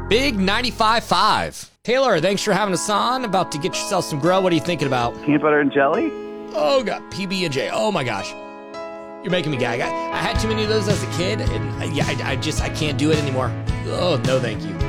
Big 95.5. Taylor, thanks for having us on. About to get yourself some Grill. What are you thinking about? Peanut butter and jelly? Oh, God. PB&J. Oh, my gosh. You're making me gag. I had too many of those as a kid, and I can't do it anymore. Oh, no, thank you.